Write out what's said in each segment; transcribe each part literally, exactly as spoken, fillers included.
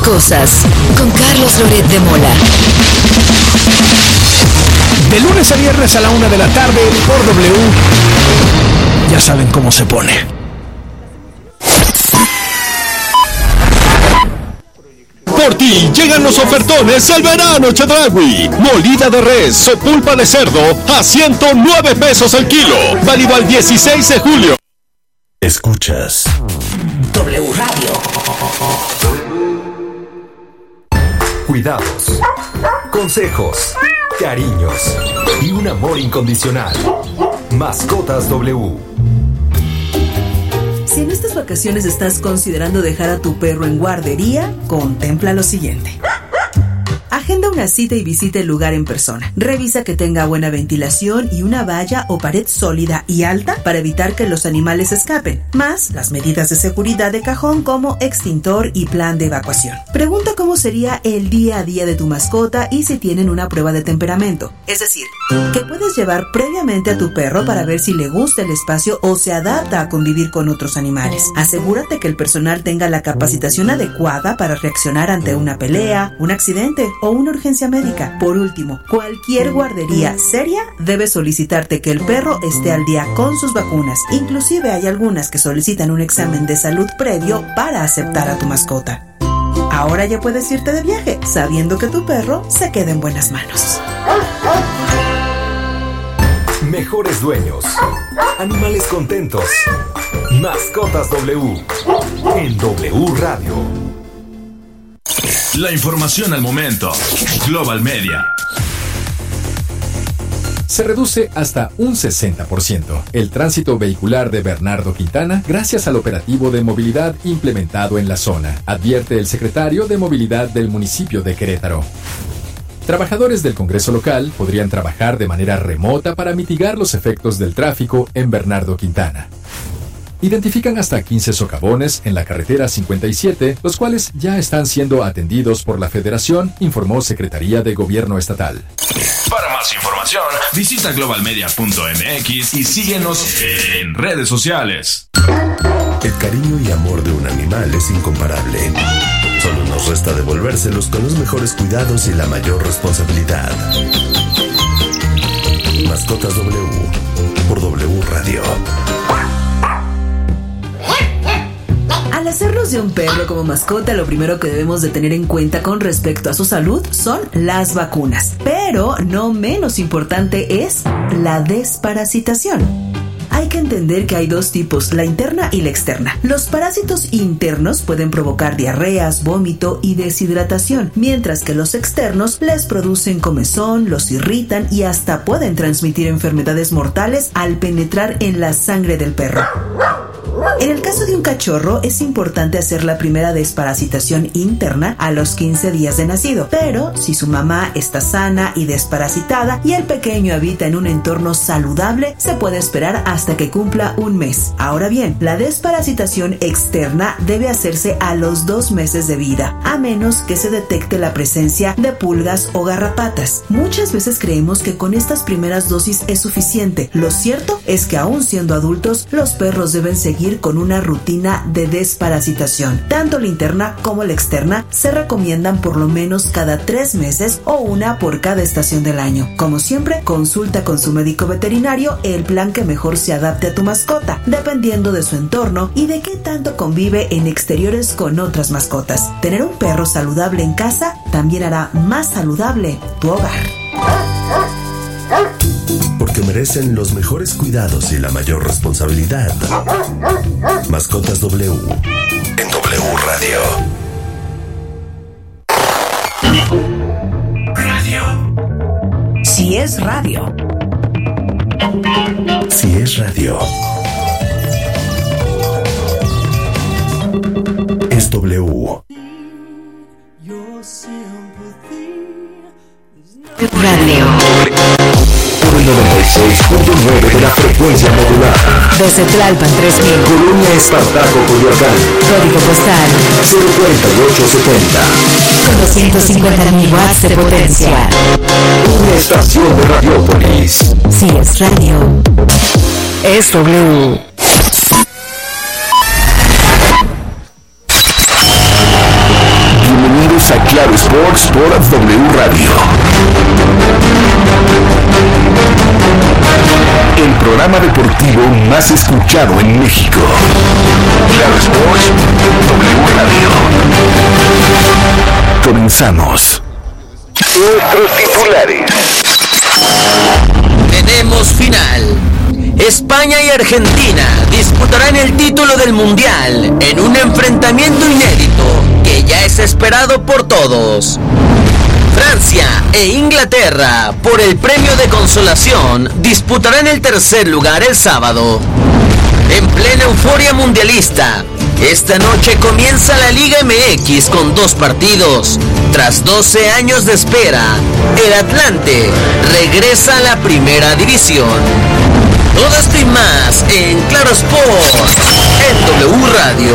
cosas con Carlos Loret de Mola. De lunes a viernes a la una de la tarde por W. Ya saben cómo se pone. Por ti llegan los ofertones al verano Chedraui. Molida de res o pulpa de cerdo a ciento nueve pesos el kilo. Válido al dieciséis de julio. Escuchas W Radio. Cuidados, consejos, cariños y un amor incondicional. Mascotas W. Si en estas vacaciones estás considerando dejar a tu perro en guardería, contempla lo siguiente. Agenda una cita y visita el lugar en persona. Revisa que tenga buena ventilación y una valla o pared sólida y alta para evitar que los animales escapen, más las medidas de seguridad de cajón como extintor y plan de evacuación. Pregunta cómo sería el día a día de tu mascota y si tienen una prueba de temperamento. Es decir, que puedes llevar previamente a tu perro para ver si le gusta el espacio o se adapta a convivir con otros animales. Asegúrate que el personal tenga la capacitación adecuada para reaccionar ante una pelea, un accidente o una urgencia médica. Por último, cualquier guardería seria debe solicitarte que el perro esté al día con sus vacunas. Inclusive hay algunas que solicitan un examen de salud previo para aceptar a tu mascota. Ahora ya puedes irte de viaje, sabiendo que tu perro se queda en buenas manos. Mejores dueños, animales contentos. Mascotas W. En W Radio. La información al momento. Global Media. Se reduce hasta un sesenta por ciento el tránsito vehicular de Bernardo Quintana gracias al operativo de movilidad implementado en la zona, advierte el secretario de Movilidad del municipio de Querétaro. Trabajadores del Congreso local podrían trabajar de manera remota para mitigar los efectos del tráfico en Bernardo Quintana. Identifican hasta quince socavones en la carretera cincuenta y siete, los cuales ya están siendo atendidos por la Federación, informó Secretaría de Gobierno Estatal. Para más información, visita global media punto m x y síguenos en redes sociales. El cariño y amor de un animal es incomparable. Solo nos resta devolvérselos con los mejores cuidados y la mayor responsabilidad. Mascotas W por W Radio. Al hacernos de un perro como mascota, lo primero que debemos de tener en cuenta con respecto a su salud son las vacunas. Pero no menos importante es la desparasitación. Hay que entender que hay dos tipos, la interna y la externa. Los parásitos internos pueden provocar diarreas, vómito y deshidratación, mientras que los externos les producen comezón, los irritan y hasta pueden transmitir enfermedades mortales al penetrar en la sangre del perro. En el caso de un cachorro, es importante hacer la primera desparasitación interna a los quince días de nacido, pero si su mamá está sana y desparasitada y el pequeño habita en un entorno saludable, se puede esperar hasta que cumpla un mes. Ahora bien, la desparasitación externa debe hacerse a los dos meses de vida, a menos que se detecte la presencia de pulgas o garrapatas. Muchas veces creemos que con estas primeras dosis es suficiente. Lo cierto es que aún siendo adultos, los perros deben seguir con una rutina de desparasitación. Tanto la interna como la externa se recomiendan por lo menos cada tres meses o una por cada estación del año. Como siempre, consulta con su médico veterinario el plan que mejor se adapte a tu mascota, dependiendo de su entorno y de qué tanto convive en exteriores con otras mascotas. Tener un perro saludable en casa también hará más saludable tu hogar. Porque merecen los mejores cuidados y la mayor responsabilidad. Mascotas W en W Radio. Radio. Si es radio. Si es radio. Es W. Radio. noventa y seis punto nueve de la frecuencia modulada. Desde Tlalpan tres mil. Colonia Espartaco, Coyoacán. Código postal cero cuarenta y ocho setenta. Con doscientos cincuenta mil watts de potencia. Una estación de Radiópolis. Si es radio. Es W. Bienvenido Bienvenidos a Claro Sports por W Radio. El programa deportivo más escuchado en México. Claro Sports, W Radio. Comenzamos. Nuestros titulares. Tenemos final. España y Argentina disputarán el título del Mundial en un enfrentamiento inédito que ya es esperado por todos. Francia e Inglaterra, por el premio de consolación, disputarán el tercer lugar el sábado. En plena euforia mundialista, esta noche comienza la Liga M X con dos partidos. Tras doce años de espera, el Atlante regresa a la primera división. Todo esto y más en Claro Sports, en W Radio.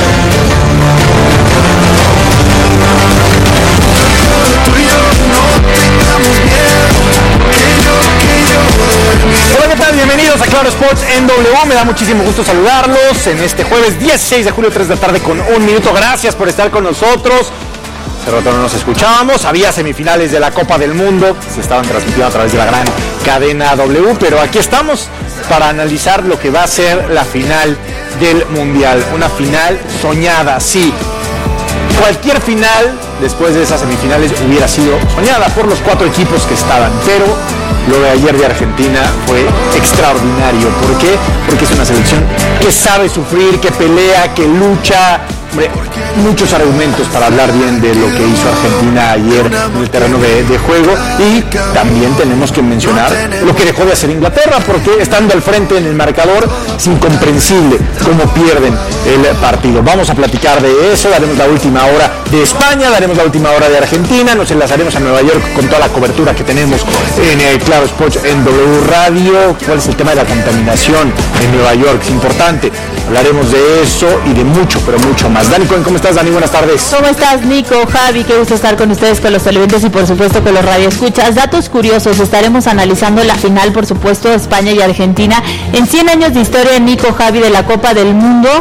Hola, ¿qué tal? Bienvenidos a Claro Sports en W. Me da muchísimo gusto saludarlos en este jueves dieciséis de julio, tres de la tarde con un minuto. Gracias por estar con nosotros. Hace rato no nos escuchábamos, había semifinales de la Copa del Mundo, se estaban transmitiendo a través de la gran cadena W, pero aquí estamos para analizar lo que va a ser la final del Mundial. Una final soñada, sí. Cualquier final después de esas semifinales hubiera sido soñada por los cuatro equipos que estaban, pero lo de ayer de Argentina fue extraordinario. ¿Por qué? Porque es una selección que sabe sufrir, que pelea, que lucha. Hombre, muchos argumentos para hablar bien de lo que hizo Argentina ayer en el terreno de, de juego, y también tenemos que mencionar lo que dejó de hacer Inglaterra, porque estando al frente en el marcador es incomprensible cómo pierden el partido. Vamos a platicar de eso, daremos la última hora de España, daremos la última hora de Argentina, nos enlazaremos a Nueva York con toda la cobertura que tenemos en el Claro Sports en W Radio. ¿Cuál es el tema de la contaminación en Nueva York? Es importante, hablaremos de eso y de mucho, pero mucho más. Dani Cohen, ¿cómo estás, Dani? Buenas tardes. ¿Cómo estás, Nico? Javi, qué gusto estar con ustedes, con los televidentes y por supuesto con los radioescuchas. Datos curiosos, estaremos analizando la final, por supuesto, de España y Argentina. En cien años de historia, Nico, Javi, de la Copa del Mundo,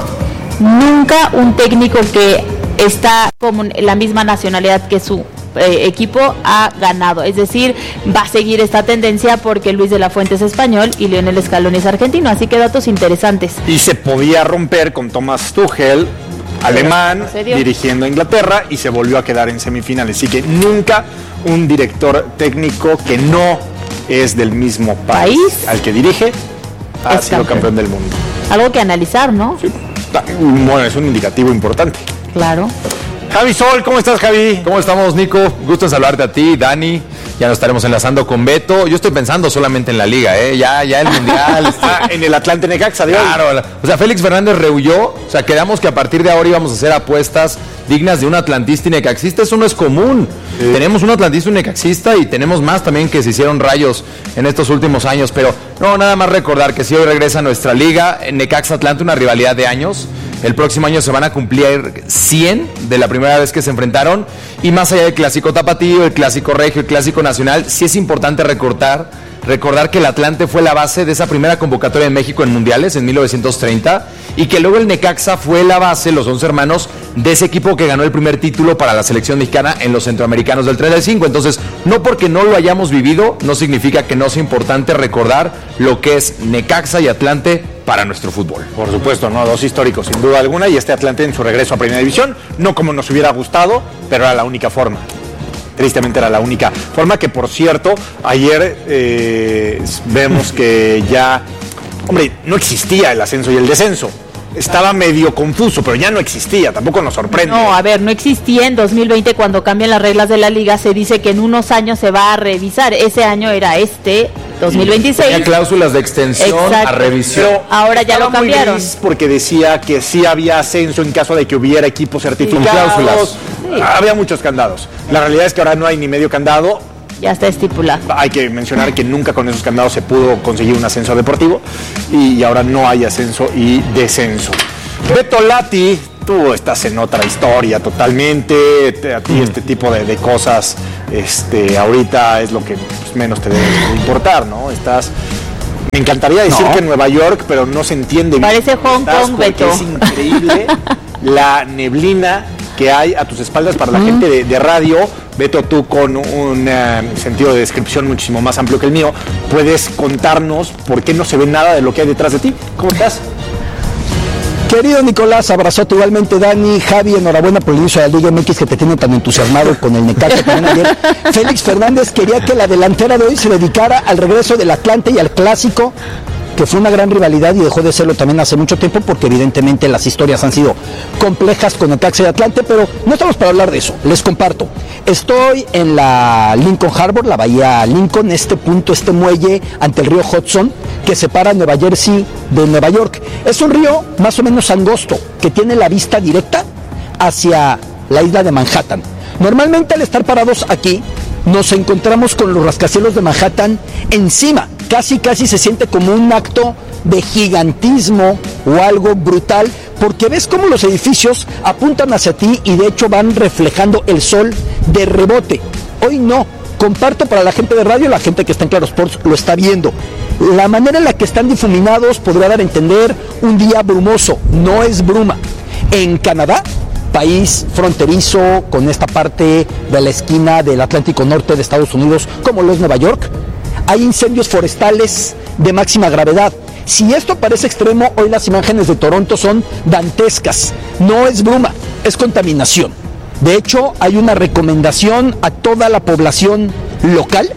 nunca un técnico que está como la misma nacionalidad que su Eh, equipo ha ganado, es decir, va a seguir esta tendencia porque Luis de la Fuente es español y Lionel Scaloni es argentino, así que datos interesantes. Y se podía romper con Thomas Tuchel, alemán, no dirigiendo a Inglaterra, y se volvió a quedar en semifinales, así que nunca un director técnico que no es del mismo país, ¿País? al que dirige ha es sido campeón. campeón del mundo. Algo que analizar, ¿no? Sí. Bueno, es un indicativo importante. Claro. Javi Sol, ¿cómo estás, Javi? ¿Cómo estamos, Nico? Gusto en saludarte a ti, Dani. Ya nos estaremos enlazando con Beto. Yo estoy pensando solamente en la liga, ¿eh? Ya, ya el Mundial. Está en el Atlante Necaxa de hoy. Claro. O sea, Félix Fernández rehuyó. O sea, quedamos que a partir de ahora íbamos a hacer apuestas dignas de un atlantista y necaxista. Eso no es común. Sí. Tenemos un atlantista y un necaxista y tenemos más también que se hicieron rayos en estos últimos años. Pero no, nada más recordar que si hoy regresa a nuestra liga, Necaxa-Atlante, una rivalidad de años. El próximo año se van a cumplir cien de la primera vez que se enfrentaron, y más allá del clásico tapatío, el clásico regio, el clásico nacional, sí es importante recordar, recordar que el Atlante fue la base de esa primera convocatoria de México en mundiales en mil novecientos treinta, y que luego el Necaxa fue la base, los once hermanos, de ese equipo que ganó el primer título para la selección mexicana en los centroamericanos del treinta y cinco. Entonces, no porque no lo hayamos vivido, no significa que no sea importante recordar lo que es Necaxa y Atlante para nuestro fútbol. Por supuesto, no, dos históricos, sin duda alguna, y este Atlante en su regreso a Primera División, no como nos hubiera gustado, pero era la única forma. Tristemente era la única forma, que por cierto, ayer eh, vemos que ya, hombre, no existía el ascenso y el descenso. Estaba medio confuso, pero ya no existía, tampoco nos sorprende. No, a ver, no existía en dos mil veinte cuando cambian las reglas de la liga, se dice que en unos años se va a revisar. Ese año era este, dos mil veintiséis. Tenía cláusulas de extensión. Exacto. A revisión. Pero ahora ya lo cambiaron. Muy gris porque decía que sí había ascenso en caso de que hubiera equipos certificados. Sí. Cláusulas. Sí. Había muchos candados. La realidad es que ahora no hay ni medio candado. Ya está estipulado. Hay que mencionar que nunca con esos candados se pudo conseguir un ascenso deportivo, y ahora no hay ascenso y descenso. Beto Lati, tú estás en otra historia totalmente. A ti este tipo de, de cosas este, ahorita es lo que pues, menos te debe importar, ¿no? Estás... Me encantaría decir no. que en Nueva York, pero no se entiende bien. Parece Hong Kong, Beto. Es increíble la neblina que hay a tus espaldas para la mm. gente de, de radio. Beto, tú con un uh, sentido de descripción muchísimo más amplio que el mío, puedes contarnos por qué no se ve nada de lo que hay detrás de ti. ¿Cómo estás? Querido Nicolás, abrazote igualmente, Dani, Javi, enhorabuena por el inicio de la Liga M X que te tiene tan entusiasmado con el Necaxa también ayer. Félix Fernández quería que la delantera de hoy se dedicara al regreso del Atlante y al Clásico, que fue una gran rivalidad y dejó de serlo también hace mucho tiempo porque evidentemente las historias han sido complejas con Necaxa y Atlante, pero no estamos para hablar de eso, les comparto. Estoy en la Lincoln Harbor, la bahía Lincoln, este punto, este muelle ante el río Hudson que separa Nueva Jersey de Nueva York. Es un río más o menos angosto que tiene la vista directa hacia la isla de Manhattan. Normalmente al estar parados aquí nos encontramos con los rascacielos de Manhattan encima. Casi, casi se siente como un acto de gigantismo o algo brutal, porque ves cómo los edificios apuntan hacia ti y de hecho van reflejando el sol de rebote. Hoy no, comparto para la gente de radio, la gente que está en Claro Sports lo está viendo. La manera en la que están difuminados podría dar a entender un día brumoso, no es bruma. En Canadá, país fronterizo con esta parte de la esquina del Atlántico Norte de Estados Unidos, como lo es Nueva York, hay incendios forestales de máxima gravedad. Si esto parece extremo, hoy las imágenes de Toronto son dantescas. No es bruma, es contaminación. De hecho, hay una recomendación a toda la población local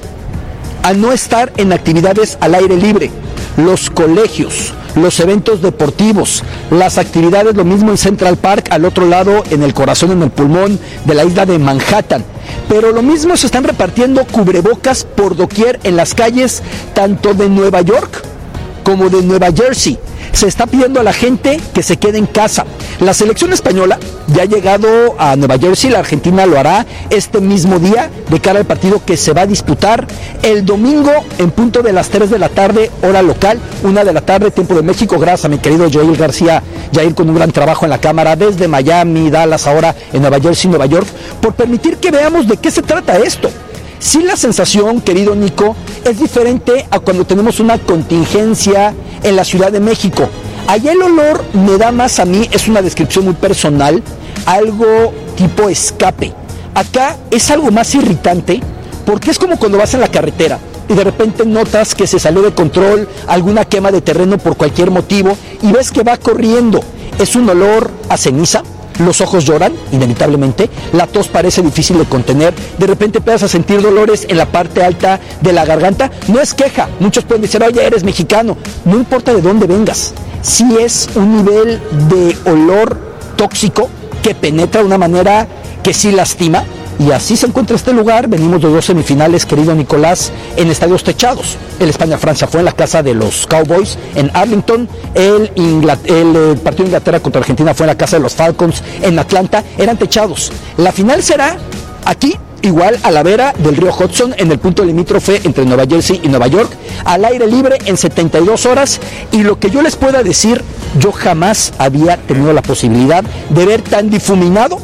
a no estar en actividades al aire libre. Los colegios, los eventos deportivos, las actividades, lo mismo en Central Park, al otro lado, en el corazón, en el pulmón de la isla de Manhattan. Pero lo mismo se están repartiendo cubrebocas por doquier en las calles, tanto de Nueva York como de Nueva Jersey. Se está pidiendo a la gente que se quede en casa. La selección española ya ha llegado a Nueva Jersey, la Argentina lo hará este mismo día de cara al partido que se va a disputar el domingo en punto de las tres de la tarde, hora local, una de la tarde, tiempo de México. Gracias a mi querido Jair García, Jair con un gran trabajo en la cámara desde Miami, Dallas, ahora en Nueva Jersey, Nueva York, por permitir que veamos de qué se trata esto. Sí, la sensación, querido Nico, es diferente a cuando tenemos una contingencia en la Ciudad de México. Allá el olor me da más a mí, es una descripción muy personal, algo tipo escape. Acá es algo más irritante porque es como cuando vas en la carretera y de repente notas que se salió de control alguna quema de terreno por cualquier motivo y ves que va corriendo. Es un olor a ceniza. Los ojos lloran, inevitablemente, la tos parece difícil de contener, de repente empiezas a sentir dolores en la parte alta de la garganta. No es queja, muchos pueden decir, oye, eres mexicano, no importa de dónde vengas, sí es un nivel de olor tóxico que penetra de una manera que sí lastima. Y así se encuentra este lugar. Venimos de dos semifinales, querido Nicolás, en estadios techados. El España-Francia fue en la casa de los Cowboys en Arlington. El, Ingl- el, el partido de Inglaterra contra Argentina fue en la casa de los Falcons en Atlanta. Eran techados. La final será aquí, igual a la vera del río Hudson, en el punto limítrofe entre Nueva Jersey y Nueva York, al aire libre en setenta y dos horas. Y lo que yo les pueda decir, yo jamás había tenido la posibilidad de ver tan difuminado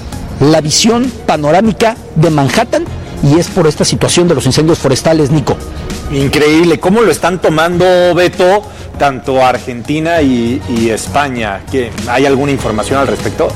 la visión panorámica de Manhattan, y es por esta situación de los incendios forestales, Nico. Increíble, ¿cómo lo están tomando, Beto, tanto Argentina y, y España? ¿Qué, ¿Hay alguna información al respecto?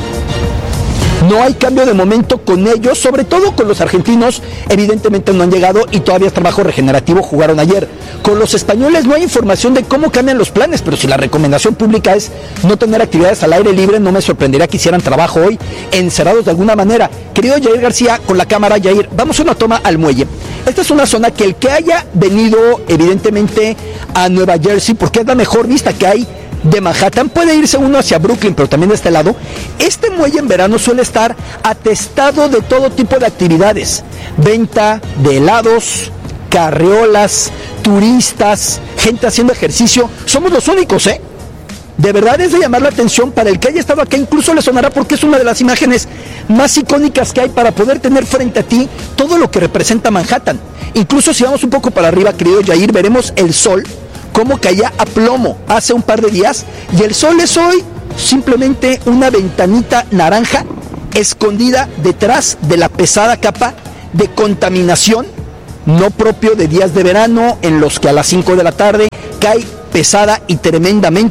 No hay cambio de momento con ellos, sobre todo con los argentinos, evidentemente no han llegado y todavía es trabajo regenerativo, jugaron ayer. Con los españoles no hay información de cómo cambian los planes, pero si la recomendación pública es no tener actividades al aire libre, no me sorprendería que hicieran trabajo hoy encerrados de alguna manera. Querido Jair García, con la cámara, Jair, vamos a una toma al muelle. Esta es una zona que el que haya venido evidentemente a Nueva Jersey, porque es la mejor vista que hay de Manhattan, puede irse uno hacia Brooklyn, pero también de este lado. Este muelle en verano suele estar atestado de todo tipo de actividades, venta de helados, carriolas, turistas, gente haciendo ejercicio. Somos los únicos, ¿eh? De verdad es de llamar la atención. Para el que haya estado acá incluso le sonará, porque es una de las imágenes más icónicas que hay para poder tener frente a ti todo lo que representa Manhattan. Incluso si vamos un poco para arriba, querido Jair, veremos el sol como caía a plomo hace un par de días, y el sol es hoy simplemente una ventanita naranja escondida detrás de la pesada capa de contaminación no propio de días de verano, en los que a las cinco de la tarde cae pesada y tremendamente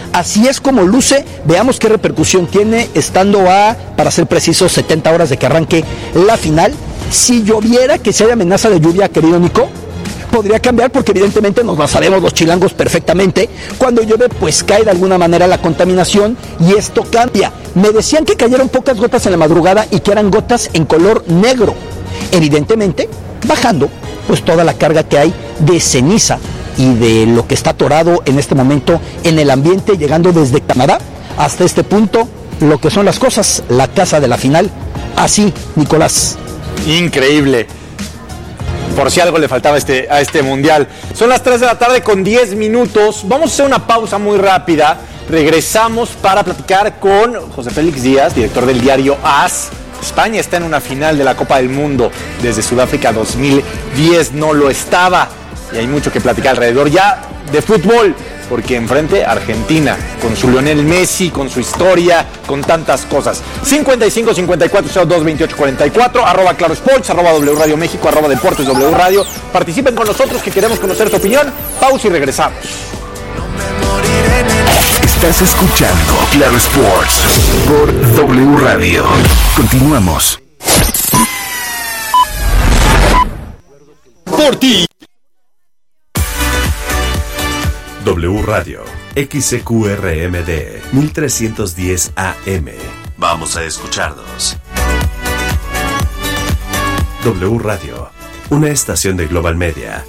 Así es como luce, veamos qué repercusión tiene estando a, para ser precisos, setenta horas de que arranque la final. Si lloviera, que si hay amenaza de lluvia, querido Nico, podría cambiar porque evidentemente nos la sabemos los chilangos perfectamente. Cuando llueve, pues cae de alguna manera la contaminación y esto cambia. Me decían que cayeron pocas gotas en la madrugada y que eran gotas en color negro. Evidentemente, bajando, pues toda la carga que hay de ceniza y de lo que está atorado en este momento en el ambiente, llegando desde Canadá hasta este punto, lo que son las cosas, la casa de la final. Así, Nicolás. Increíble. Por si algo le faltaba este, a este mundial. Son las tres de la tarde con diez minutos. Vamos a hacer una pausa muy rápida. Regresamos para platicar con José Félix Díaz, director del diario AS. España está en una final de la Copa del Mundo. Desde Sudáfrica dos mil diez no lo estaba. Y hay mucho que platicar alrededor ya de fútbol. Porque enfrente Argentina, con su Lionel Messi, con su historia, con tantas cosas. cincuenta y cinco, cincuenta y cuatro, cero dos, veintiocho, cuarenta y cuatro, arroba Claro Sports, arroba W Radio México, arroba Deportes W Radio. Participen con nosotros que queremos conocer su opinión. Pausa y regresamos. Estás escuchando Claro Sports por W Radio. Continuamos. Por ti. W Radio, X C Q R M D, mil trescientos diez A M. Vamos a escucharnos. W Radio, una estación de Global Media.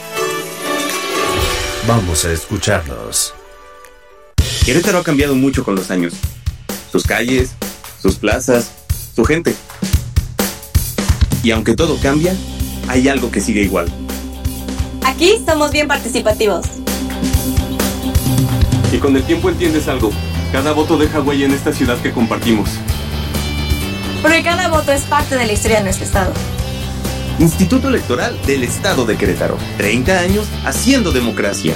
Vamos a escucharnos. Querétaro ha cambiado mucho con los años. Sus calles, sus plazas, su gente. Y aunque todo cambia, hay algo que sigue igual. Aquí somos bien participativos. Y con el tiempo entiendes algo. Cada voto deja huella en esta ciudad que compartimos. Porque cada voto es parte de la historia de nuestro estado. Instituto Electoral del Estado de Querétaro. treinta años haciendo democracia.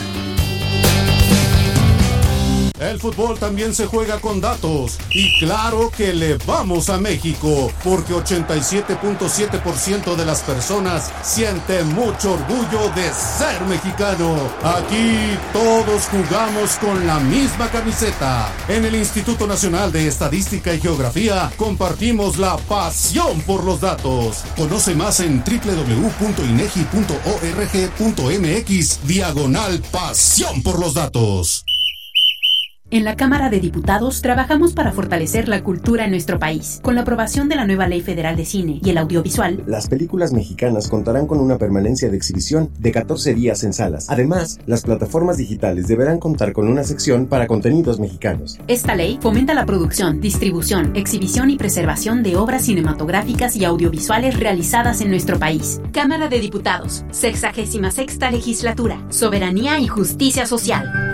El fútbol también se juega con datos y claro que le vamos a México porque ochenta y siete punto siete por ciento de las personas sienten mucho orgullo de ser mexicano. Aquí todos jugamos con la misma camiseta. En el Instituto Nacional de Estadística y Geografía compartimos la pasión por los datos. Conoce más en doble u doble u doble u punto inegi punto org punto mx diagonal pasión por los datos. En la Cámara de Diputados trabajamos para fortalecer la cultura en nuestro país. Con la aprobación de la nueva Ley Federal de Cine y el Audiovisual, las películas mexicanas contarán con una permanencia de exhibición de catorce días en salas. Además, las plataformas digitales deberán contar con una sección para contenidos mexicanos. Esta ley fomenta la producción, distribución, exhibición y preservación de obras cinematográficas y audiovisuales realizadas en nuestro país. Cámara de Diputados, sexagésima sexta legislatura, soberanía y justicia social.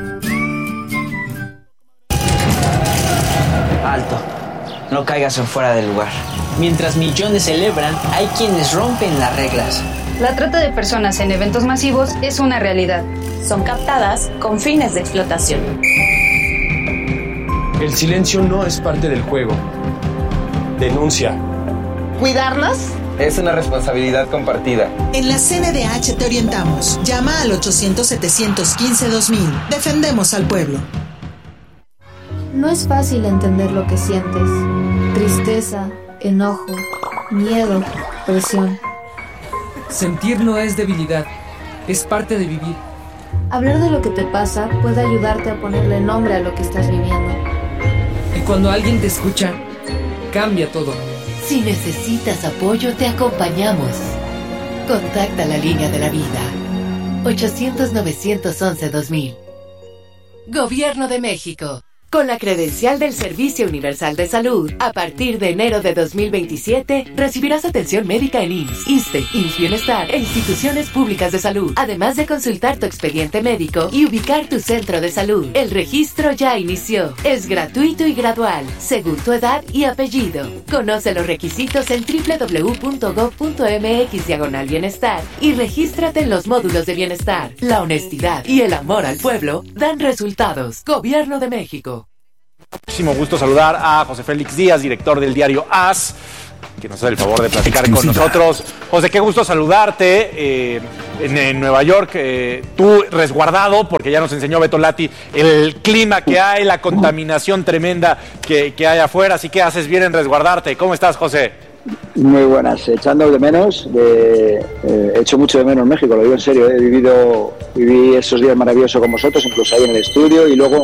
Alto, no caigas en fuera del lugar. Mientras millones celebran, hay quienes rompen las reglas. La trata de personas en eventos masivos es una realidad. Son captadas con fines de explotación. El silencio no es parte del juego. Denuncia. ¿Cuidarnos? Es una responsabilidad compartida. En la C N D H te orientamos. Llama al ochocientos, setecientos quince, dos mil. Defendemos al pueblo. No es fácil entender lo que sientes. Tristeza, enojo, miedo, presión. Sentir no es debilidad, es parte de vivir. Hablar de lo que te pasa puede ayudarte a ponerle nombre a lo que estás viviendo. Y cuando alguien te escucha, cambia todo. Si necesitas apoyo, te acompañamos. Contacta la línea de la vida. ochocientos, novecientos once, dos mil. Gobierno de México. Con la credencial del Servicio Universal de Salud, a partir de enero de dos mil veintisiete, recibirás atención médica en I M S S, ISSSTE, I M S S Bienestar e instituciones públicas de salud, además de consultar tu expediente médico y ubicar tu centro de salud. El registro ya inició. Es gratuito y gradual, según tu edad y apellido. Conoce los requisitos en doble u doble u doble u punto gob punto mx diagonal bienestar y regístrate en los módulos de bienestar. La honestidad y el amor al pueblo dan resultados. Gobierno de México. Muchísimo gusto saludar a José Félix Díaz, director del diario AS. que nos hace el favor de platicar con nosotros. José, qué gusto saludarte eh, en, en Nueva York, eh, tú resguardado, porque ya nos enseñó Beto Lati el clima que hay, la contaminación tremenda que, que hay afuera, así que haces bien en resguardarte. ¿Cómo estás, José? Muy buenas, echando de menos, de, eh, he hecho mucho de menos México, lo digo en serio, he vivido, viví esos días maravillosos con vosotros, incluso ahí en el estudio, y luego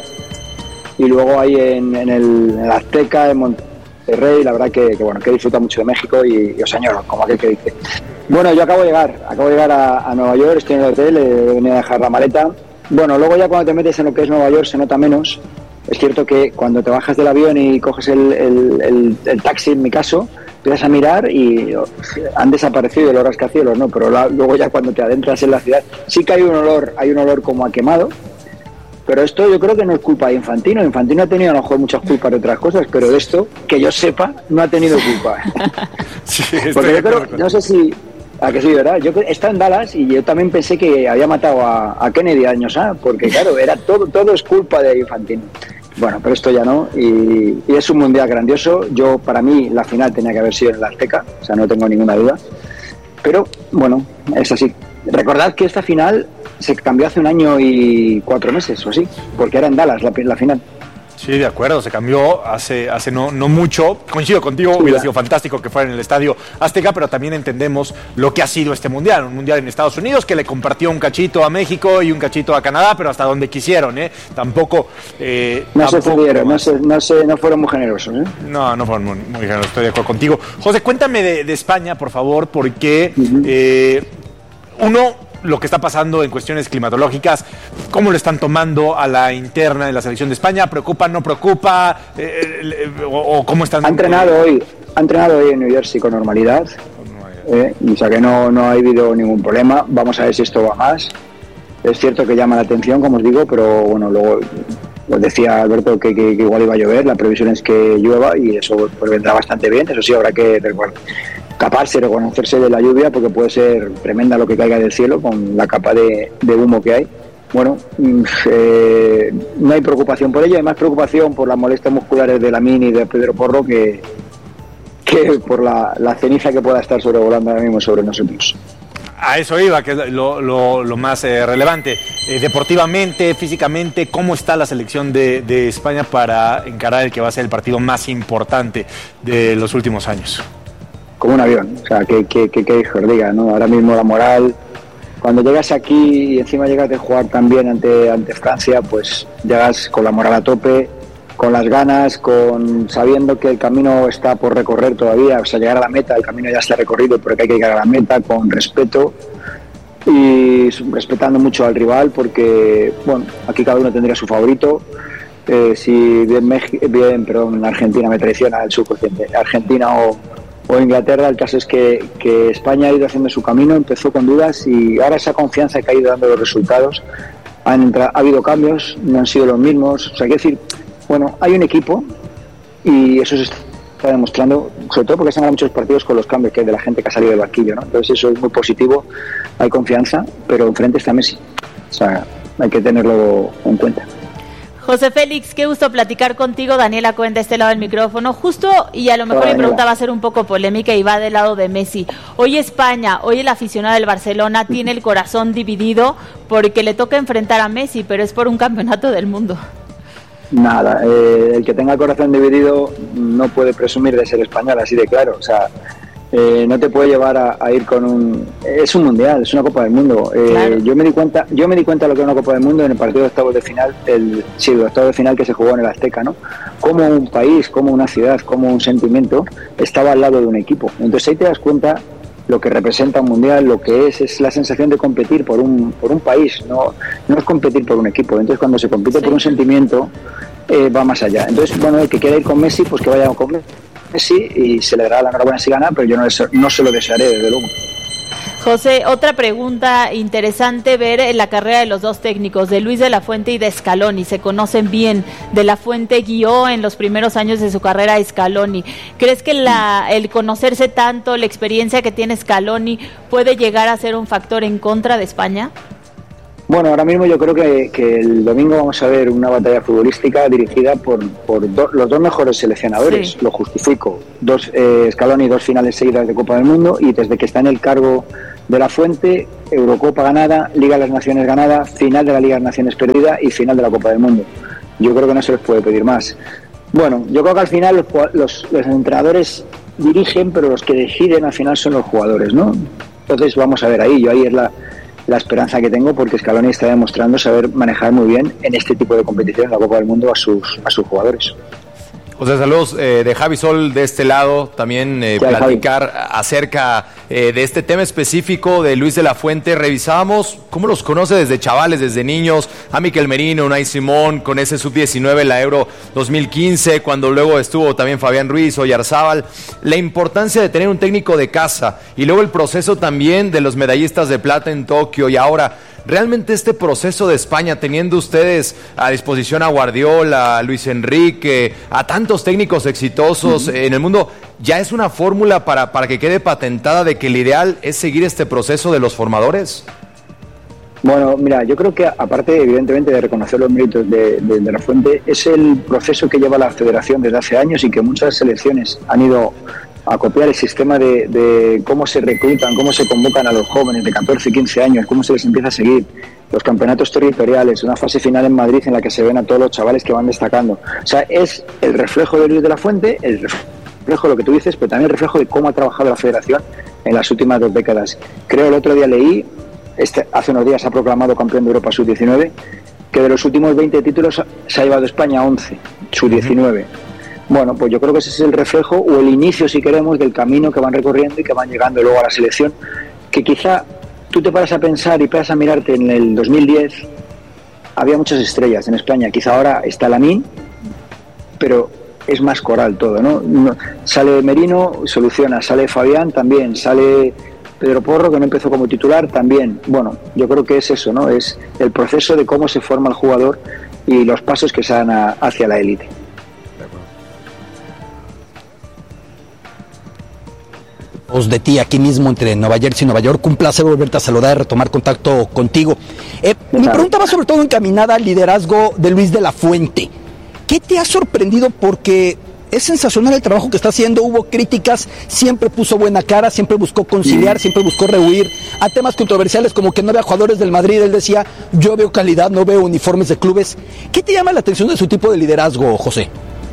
y luego ahí en, en, el, en el Azteca, en Monterrey, la verdad que, que bueno, que he disfrutado mucho de México y, y os añoro, como aquel que dice. Bueno, yo acabo de llegar, acabo de llegar a, a Nueva York, estoy en el hotel, he venido a dejar la maleta. Bueno, luego ya cuando te metes en lo que es Nueva York se nota menos. Es cierto que cuando te bajas del avión y coges el, el, el, el taxi, en mi caso, empiezas a mirar y han desaparecido los rascacielos, ¿no? Pero la, luego ya cuando te adentras en la ciudad, sí que hay un olor, hay un olor como a quemado. Pero esto yo creo que no es culpa de Infantino. Infantino ha tenido a lo mejor muchas culpas de otras cosas, pero de esto, que yo sepa, no ha tenido culpa. Sí, porque yo creo, no sé si... ¿A que sí, verdad? Yo estaba en Dallas y yo también pensé que había matado a, a Kennedy años, ¿ah? Porque claro, era todo, todo es culpa de Infantino. Bueno, pero esto ya no, y, y es un mundial grandioso. Yo, para mí, la final tenía que haber sido en el Azteca, o sea, no tengo ninguna duda. Pero, bueno, es así. Recordad que esta final se cambió hace un año y cuatro meses o así, porque era en Dallas la, la final. Sí, de acuerdo, se cambió hace, hace no, no mucho. Coincido contigo, sí, hubiera sido fantástico que fuera en el Estadio Azteca, pero también entendemos lo que ha sido este mundial. Un mundial en Estados Unidos que le compartió un cachito a México y un cachito a Canadá, pero hasta donde quisieron, ¿eh? Tampoco... Eh, no tampoco, se cedieron, no, se, no, se, no fueron muy generosos, ¿eh? No, no fueron muy, muy generosos, estoy de acuerdo contigo. José, cuéntame de, de España, por favor, porque uh-huh. eh, uno... lo que está pasando en cuestiones climatológicas, ¿cómo lo están tomando a la interna de la selección de España? ¿Preocupa, no preocupa? Eh, eh, o, ¿O cómo están? Ha entrenado hoy, ha entrenado hoy en New Jersey con normalidad, eh, o sea que no, no ha habido ningún problema. Vamos a ver si esto va más. Es cierto que llama la atención, como os digo, pero bueno, luego pues decía Alberto que, que, que igual iba a llover, la previsión es que llueva y eso pues vendrá bastante bien. Eso sí, habrá que recordar. Taparse, reconocerse de la lluvia, porque puede ser tremenda lo que caiga del cielo con la capa de, de humo que hay. Bueno, eh, no hay preocupación por ello, hay más preocupación por las molestias musculares de Lamine y de Pedro Porro que, que por la, la ceniza que pueda estar sobrevolando ahora mismo sobre nosotros. A eso iba, que es lo, lo, lo más eh, relevante. Eh, deportivamente, físicamente, ¿cómo está la selección de, de España para encarar el que va a ser el partido más importante de los últimos años? Como un avión, o sea, que, que, que, que hijo diga, ¿no? Ahora mismo la moral, cuando llegas aquí y encima llegas de jugar también ante, ante Francia, pues llegas con la moral a tope, con las ganas, con sabiendo que el camino está por recorrer todavía, o sea, llegar a la meta, el camino ya está recorrido, pero que hay que llegar a la meta con respeto y respetando mucho al rival, porque, bueno, aquí cada uno tendría su favorito. Eh, si bien, México, bien perdón, Argentina me traiciona el subconsciente, Argentina o o Inglaterra, el caso es que, que España ha ido haciendo su camino, empezó con dudas y ahora esa confianza que ha ido dando los resultados, han entrado, ha habido cambios, no han sido los mismos, o sea, hay que decir, bueno, hay un equipo y eso se está demostrando, sobre todo porque se han ganado muchos partidos con los cambios que hay de la gente que ha salido del banquillo, ¿no? Entonces eso es muy positivo, hay confianza, pero enfrente está Messi, o sea, hay que tenerlo en cuenta. José Félix, qué gusto platicar contigo. Daniela Cohen de este lado del micrófono. Justo, y a lo mejor mi pregunta va a ser un poco polémica y va del lado de Messi. Hoy España, hoy el aficionado del Barcelona tiene el corazón dividido porque le toca enfrentar a Messi, pero es por un campeonato del mundo. Nada, eh, el que tenga el corazón dividido no puede presumir de ser español, así de claro. O sea, eh, no te puede llevar a, a ir con un... Es un mundial, es una Copa del Mundo. Eh, claro. Yo me di cuenta yo me di cuenta de lo que es una Copa del Mundo en el partido de octavos de final, el, sí, el octavos de final que se jugó en el Azteca, ¿no? Como un país, como una ciudad, como un sentimiento estaba al lado de un equipo. Entonces ahí te das cuenta lo que representa un mundial, lo que es, es la sensación de competir por un, por un país, no, no es competir por un equipo. Entonces cuando se compite sí. por un sentimiento, eh, va más allá. Entonces, bueno, el que quiera ir con Messi, pues que vaya con Messi y se le dará la enhorabuena si gana, pero yo no, no se lo desearé, desde luego. José, otra pregunta interesante ver en la carrera de los dos técnicos, de Luis de la Fuente y de Scaloni. Se conocen bien. De la Fuente guió en los primeros años de su carrera a Scaloni. ¿Crees que la, el conocerse tanto, la experiencia que tiene Scaloni, puede llegar a ser un factor en contra de España? Bueno, ahora mismo yo creo que, que el domingo vamos a ver una batalla futbolística dirigida por, por do, los dos mejores seleccionadores, sí. Lo justifico. Dos eh, Scaloni, dos finales seguidas de Copa del Mundo, y desde que está en el cargo de la Fuente, Eurocopa ganada, Liga de las Naciones ganada, final de la Liga de las Naciones perdida y final de la Copa del Mundo. Yo creo que no se les puede pedir más. Bueno, yo creo que al final los, los, los entrenadores dirigen, pero los que deciden al final son los jugadores, ¿no? Entonces vamos a ver ahí, yo ahí es la... la esperanza que tengo, porque Scaloni está demostrando saber manejar muy bien en este tipo de competición, en la Copa del Mundo, a sus a sus jugadores. José, saludos eh, de Javi Sol de este lado, también eh, sí, platicar Javi. acerca eh, de este tema específico de Luis de la Fuente. Revisábamos cómo los conoce desde chavales, desde niños, a Miquel Merino, Unai Simón, con ese sub diecinueve en la Euro dos mil quince, cuando luego estuvo también Fabián Ruiz, Oyarzábal, la importancia de tener un técnico de casa, y luego el proceso también de los medallistas de plata en Tokio, y ahora realmente este proceso de España, teniendo ustedes a disposición a Guardiola, a Luis Enrique, a tantos técnicos exitosos uh-huh. en el mundo, ¿ya es una fórmula para, para que quede patentada de que el ideal es seguir este proceso de los formadores? Bueno, mira, yo creo que aparte evidentemente de reconocer los méritos de, de, de la Fuente, es el proceso que lleva la Federación desde hace años y que muchas selecciones han ido a copiar el sistema de, de cómo se reclutan, cómo se convocan a los jóvenes de catorce, quince años, cómo se les empieza a seguir, los campeonatos territoriales, una fase final en Madrid en la que se ven a todos los chavales que van destacando. O sea, es el reflejo de Luis de la Fuente, el reflejo de lo que tú dices, pero también el reflejo de cómo ha trabajado la Federación en las últimas dos décadas. Creo, el otro día leí, este, hace unos días ha proclamado campeón de Europa sub diecinueve, que de los últimos veinte títulos se ha llevado España a once, sub diecinueve. Uh-huh. Bueno, pues yo creo que ese es el reflejo o el inicio, si queremos, del camino que van recorriendo y que van llegando luego a la selección, que quizá tú te paras a pensar y paras a mirarte en el dos mil diez, había muchas estrellas en España, quizá ahora está Lamine, pero es más coral todo, ¿no? no sale Merino, soluciona, sale Fabián también, sale Pedro Porro, que no empezó como titular, también. Bueno, yo creo que es eso, ¿no? Es el proceso de cómo se forma el jugador y los pasos que se dan a, hacia la élite. De ti aquí mismo entre Nueva Jersey y Nueva York, un placer volverte a saludar y retomar contacto contigo. Eh, mi pregunta va sobre todo encaminada al liderazgo de Luis de la Fuente. ¿Qué te ha sorprendido? Porque es sensacional el trabajo que está haciendo, hubo críticas, siempre puso buena cara, siempre buscó conciliar, siempre buscó rehuir a temas controversiales como que no había jugadores del Madrid. Él decía, yo veo calidad, no veo uniformes de clubes. ¿Qué te llama la atención de su tipo de liderazgo, José?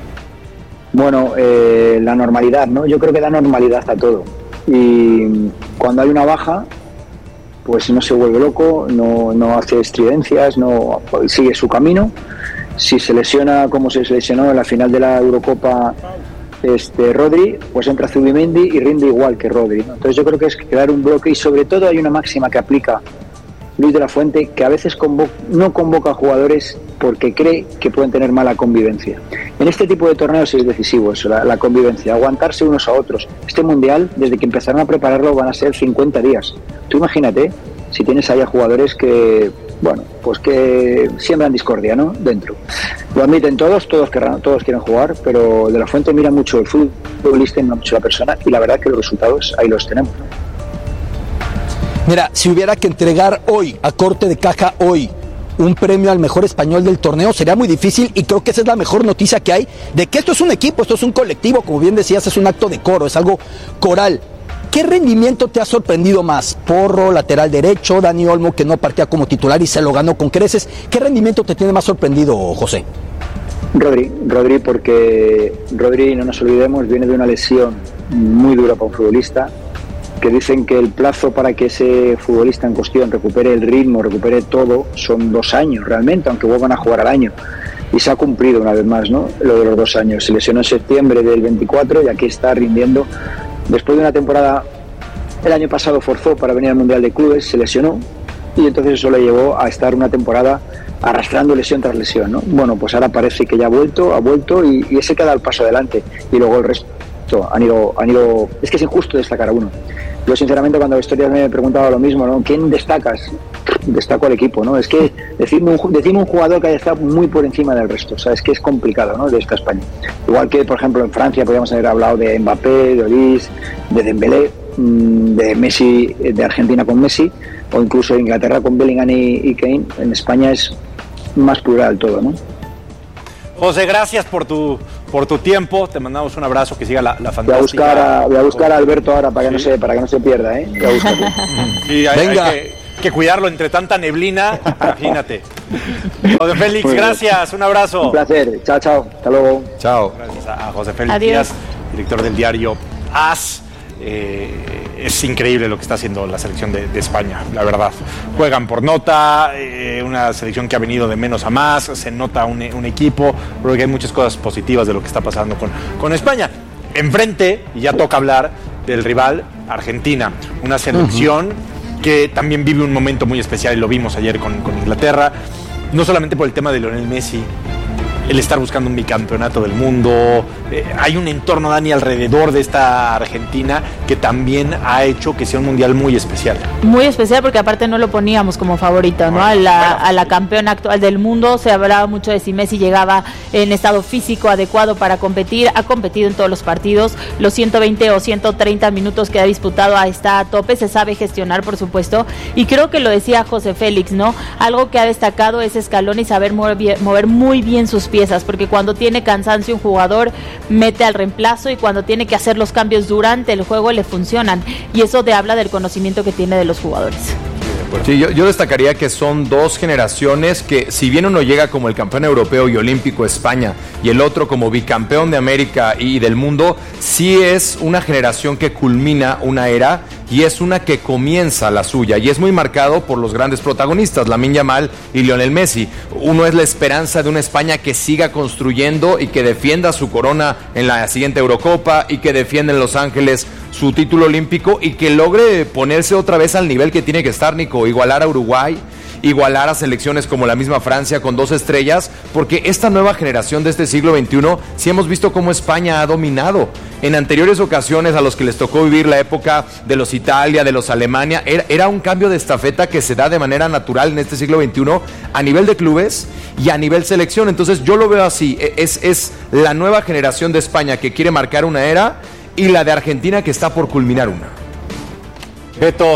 Bueno, eh, la normalidad, ¿no? Yo creo que da normalidad a todo. Y cuando hay una baja, pues no se vuelve loco, no, no hace estridencias, no sigue su camino. Si se lesiona como se lesionó en la final de la Eurocopa este Rodri, pues entra Zubimendi y rinde igual que Rodri, ¿no? Entonces yo creo que es crear un bloque, y sobre todo hay una máxima que aplica Luis de la Fuente, que a veces convo- no convoca a jugadores porque cree que pueden tener mala convivencia. En este tipo de torneos es decisivo eso, la, la convivencia, aguantarse unos a otros. Este mundial, desde que empezaron a prepararlo, van a ser cincuenta días. Tú imagínate si tienes ahí a jugadores que, bueno, pues que siembran discordia, ¿no? Dentro. Lo admiten todos, todos querrán, todos quieren jugar, pero de la Fuente mira mucho el futbolista y mira mucho la persona, y la verdad que los resultados ahí los tenemos, ¿no? Mira, si hubiera que entregar hoy, a corte de caja hoy, un premio al mejor español del torneo, sería muy difícil, y creo que esa es la mejor noticia que hay, de que esto es un equipo, esto es un colectivo, como bien decías, es un acto de coro, es algo coral. ¿Qué rendimiento te ha sorprendido más? Porro, lateral derecho, Dani Olmo, que no partía como titular y se lo ganó con creces. ¿Qué rendimiento te tiene más sorprendido, José? Rodri, Rodri, porque Rodri, no nos olvidemos, viene de una lesión muy dura para un futbolista, que dicen que el plazo para que ese futbolista en cuestión recupere el ritmo, recupere todo, son dos años realmente, aunque vuelvan a jugar al año. Y se ha cumplido una vez más, ¿no? Lo de los dos años. Se lesionó en septiembre del veinticuatro y aquí está rindiendo. Después de una temporada, el año pasado forzó para venir al Mundial de Clubes, se lesionó, y entonces eso le llevó a estar una temporada arrastrando lesión tras lesión, ¿no? Bueno, pues ahora parece que ya ha vuelto, ha vuelto y, y ese queda el paso adelante. Y luego el resto han ido, han ido... Es que es injusto destacar a uno. Yo sinceramente cuando historias me preguntaba lo mismo, ¿no? ¿Quién destacas? Destaco al equipo, ¿no? Es que decirme un, decirme un jugador que haya estado muy por encima del resto, o sea, es que es complicado, ¿no? De esta España. Igual que, por ejemplo, en Francia podríamos haber hablado de Mbappé, de Olís, de Dembélé, mmm, de Messi, de Argentina con Messi, o incluso Inglaterra con Bellingham y, y Kane. En España es más plural todo, ¿no? José, gracias por tu por tu tiempo. Te mandamos un abrazo, que siga la, la fantástica. Voy a buscar a, voy a, buscar a Alberto ahora para que, ¿sí? no se, para que no se pierda, ¿eh? Voy a buscarlo. Sí, hay, Venga. hay que, que cuidarlo entre tanta neblina. Imagínate. José Félix, Muy gracias. bien. Un abrazo. Un placer. Chao, chao. Hasta luego. Chao. Gracias a José Félix Adiós. Díaz, director del diario AS. Eh, es increíble lo que está haciendo la selección de, de España, la verdad. Juegan por nota, eh, una selección que ha venido de menos a más, se nota un, un equipo, creo que hay muchas cosas positivas de lo que está pasando con, con España. Enfrente, y ya toca hablar del rival, Argentina, una selección uh-huh. que también vive un momento muy especial, y lo vimos ayer con, con Inglaterra, no solamente por el tema de Lionel Messi, el estar buscando un bicampeonato del mundo. Eh, hay un entorno, Dani, alrededor de esta Argentina que también ha hecho que sea un mundial muy especial. Muy especial porque aparte no lo poníamos como favorito, ¿no? Bueno, a, la, bueno. a la campeona actual del mundo. Se hablaba mucho de si Messi llegaba en estado físico adecuado para competir. Ha competido en todos los partidos. Los ciento veinte o ciento treinta minutos que ha disputado está a tope. Se sabe gestionar, por supuesto. Y creo que lo decía José Félix, ¿no? Algo que ha destacado es Scaloni saber mover, mover muy bien sus piezas, porque cuando tiene cansancio un jugador mete al reemplazo, y cuando tiene que hacer los cambios durante el juego le funcionan, y eso te habla del conocimiento que tiene de los jugadores. Sí, yo, yo destacaría que son dos generaciones que, si bien uno llega como el campeón europeo y olímpico España, y el otro como bicampeón de América y del mundo, sí es una generación que culmina una era y es una que comienza la suya, y es muy marcado por los grandes protagonistas, Lamine Yamal y Lionel Messi. Uno es la esperanza de una España que siga construyendo y que defienda su corona en la siguiente Eurocopa, y que defienda en Los Ángeles su título olímpico, y que logre ponerse otra vez al nivel que tiene que estar, Nico, igualar a Uruguay, igualar a selecciones como la misma Francia con dos estrellas, porque esta nueva generación de este siglo veintiuno, sí hemos visto cómo España ha dominado. En anteriores ocasiones a los que les tocó vivir la época de los Italia, de los Alemania, era, era un cambio de estafeta que se da de manera natural en este siglo veintiuno a nivel de clubes y a nivel selección. Entonces yo lo veo así, es, es la nueva generación de España que quiere marcar una era, y la de Argentina que está por culminar una. Beto.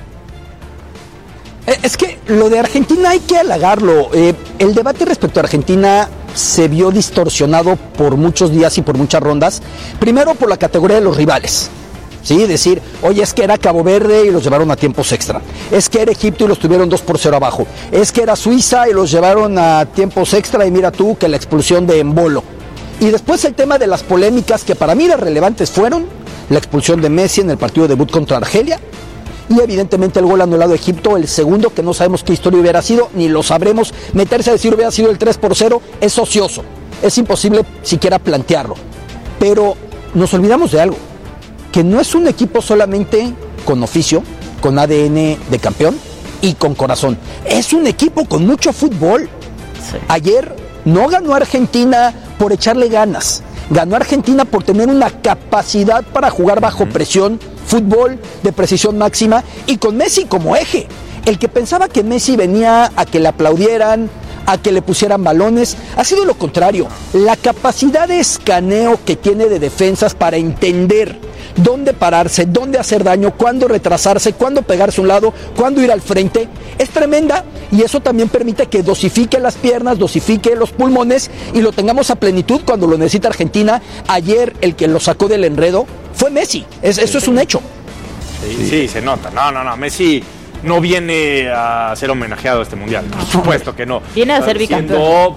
Es que lo de Argentina hay que halagarlo. Eh, el debate respecto a Argentina se vio distorsionado por muchos días y por muchas rondas. Primero por la categoría de los rivales. Sí, decir, oye, es que era Cabo Verde y los llevaron a tiempos extra. Es que era Egipto y los tuvieron dos por cero abajo. Es que era Suiza y los llevaron a tiempos extra, y mira tú que la expulsión de Embolo. Y después el tema de las polémicas que para mí las relevantes fueron la expulsión de Messi en el partido de debut contra Argelia, y evidentemente el gol anulado a Egipto, el segundo, que no sabemos qué historia hubiera sido, ni lo sabremos. Meterse a decir hubiera sido el tres por cero es ocioso, es imposible siquiera plantearlo. Pero nos olvidamos de algo, que no es un equipo solamente con oficio, con A D N de campeón y con corazón, es un equipo con mucho fútbol. Sí. Ayer no ganó Argentina por echarle ganas, ganó Argentina por tener una capacidad para jugar bajo presión, fútbol de precisión máxima, y con Messi como eje. El que pensaba que Messi venía a que le aplaudieran, a que le pusieran balones, ha sido lo contrario. La capacidad de escaneo que tiene de defensas para entender dónde pararse, dónde hacer daño, cuándo retrasarse, cuándo pegarse a un lado, cuándo ir al frente, es tremenda, y eso también permite que dosifique las piernas, dosifique los pulmones, y lo tengamos a plenitud cuando lo necesita Argentina. Ayer el que lo sacó del enredo fue Messi, es, eso es un hecho. Sí, sí, se nota. No, no, no, Messi no viene a ser homenajeado a este mundial, por supuesto que no. Viene a ser bicampeón. Siendo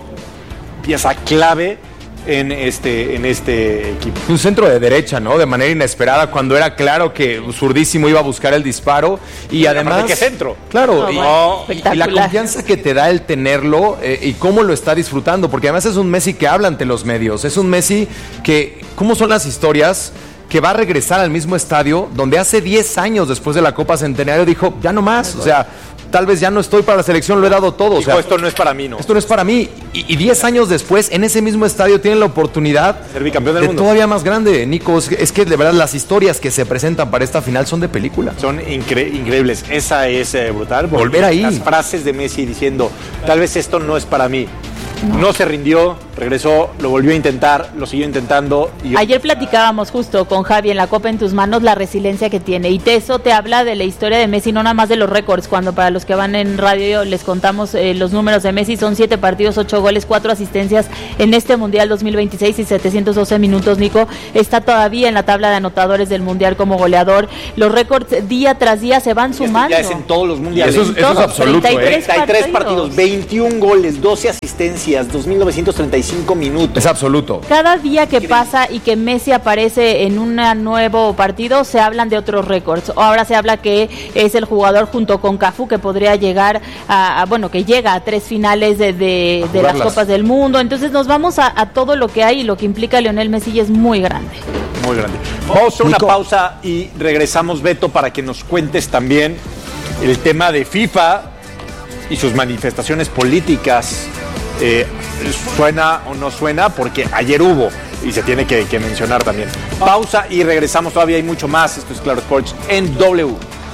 pieza clave en este, en este equipo. Un centro de derecha, ¿no? De manera inesperada, cuando era claro que Zurdísimo iba a buscar el disparo. Y Pero además... ¿qué centro? Claro, No, y, bueno, y, y la confianza que te da el tenerlo, eh, y cómo lo está disfrutando, porque además es un Messi que habla ante los medios, es un Messi que... ¿Cómo son las historias? Que va a regresar al mismo estadio donde hace diez años después de la Copa Centenario dijo, ya no más, o sea, tal vez ya no estoy para la selección, lo he dado todo. Dijo, o sea, esto no es para mí, ¿no? Esto no es para mí. Y diez años después, en ese mismo estadio, tienen la oportunidad ser bicampeón del de mundo. Todavía más grande, Nico. Es que, es que de verdad las historias que se presentan para esta final son de película. Son incre increíbles. Esa es eh, brutal. Volver ahí. Las frases de Messi diciendo, tal vez esto no es para mí. No. no se rindió, regresó, lo volvió a intentar, lo siguió intentando. Y... Ayer platicábamos justo con Javi en La Copa en tus manos la resiliencia que tiene, y eso te habla de la historia de Messi, no nada más de los récords, cuando para los que van en radio les contamos eh, los números de Messi, son siete partidos, ocho goles, cuatro asistencias en este Mundial dos mil veintiséis y setecientos doce minutos. Nico está todavía en la tabla de anotadores del Mundial como goleador, los récords día tras día se van sumando. Ya es en todos los mundiales. Eso es, eso es absoluto. treinta y tres, treinta y tres partidos. partidos, veintiún goles, doce asistencias, dos mil novecientos treinta y cinco minutos. Es absoluto. Cada día que pasa y que Messi aparece en un nuevo partido, se hablan de otros récords. Ahora se habla que es el jugador junto con Cafú que podría llegar a, a bueno, que llega a tres finales de, de, de las Copas del Mundo. Entonces nos vamos a, a todo lo que hay, y lo que implica Lionel Messi y es muy grande. Muy grande. Vamos a hacer una pausa y regresamos, Beto, para que nos cuentes también el tema de FIFA y sus manifestaciones políticas. Eh, ¿Suena o no suena? Porque ayer hubo y se tiene que, que mencionar también. Pausa y regresamos, todavía hay mucho más. Esto es Claro Sports en W.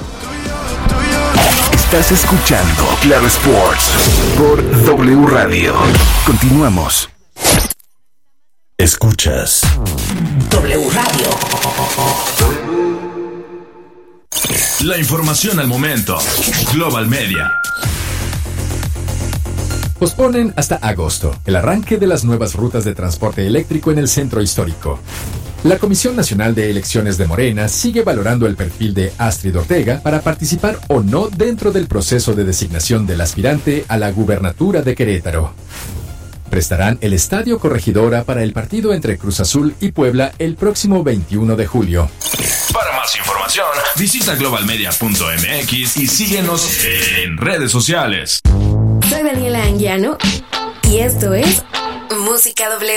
Estás escuchando Claro Sports por W Radio. Continuamos. Escuchas W Radio. La información al momento. Global Media. Posponen hasta agosto el arranque de las nuevas rutas de transporte eléctrico en el centro histórico. La Comisión Nacional de Elecciones de Morena sigue valorando el perfil de Astrid Ortega para participar o no dentro del proceso de designación del aspirante a la gubernatura de Querétaro. Prestarán el Estadio Corregidora para el partido entre Cruz Azul y Puebla el próximo veintiuno de julio. Para más información, visita global media punto m x y síguenos en redes sociales. Soy Daniela Anguiano y esto es Música W.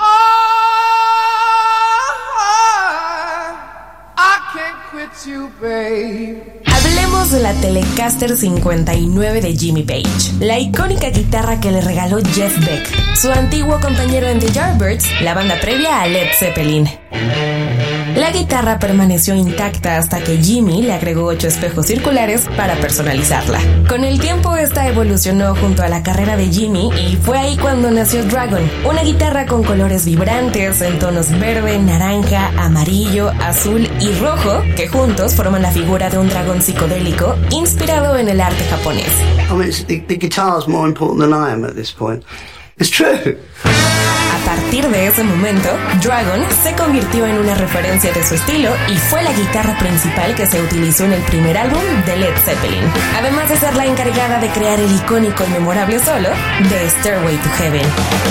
Hablemos de la Telecaster cincuenta y nueve de Jimmy Page, la icónica guitarra que le regaló Jeff Beck, su antiguo compañero en The Yardbirds, la banda previa a Led Zeppelin. La guitarra permaneció intacta hasta que Jimmy le agregó ocho espejos circulares para personalizarla. Con el tiempo esta evolucionó junto a la carrera de Jimmy y fue ahí cuando nació Dragon, una guitarra con colores vibrantes en tonos verde, naranja, amarillo, azul y rojo que juntos forman la figura de un dragón psicodélico inspirado en el arte japonés. I mean, the, the guitar is more important than I am at this point. It's true. A partir de ese momento, Dragon se convirtió en una referencia de su estilo y fue la guitarra principal que se utilizó en el primer álbum de Led Zeppelin, además de ser la encargada de crear el icónico y memorable solo de Stairway to Heaven.